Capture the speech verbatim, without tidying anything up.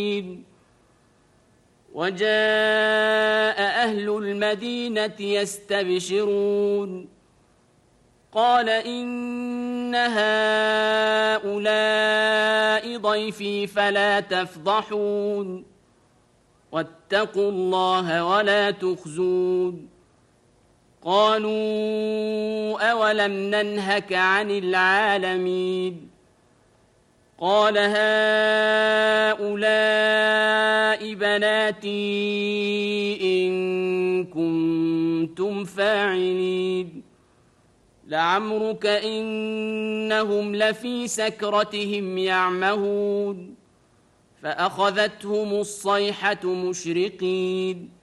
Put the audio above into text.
وجاء أهل المدينة يستبشرون قال إن هؤلاء ضيفي فلا تفضحون واتقوا الله ولا تخزون قالوا أولم ننهك عن العالمين قال هؤلاء بناتي إن كنتم فاعلين لعمرك إنهم لفي سكرتهم يعمهون فأخذتهم الصيحة مشرقين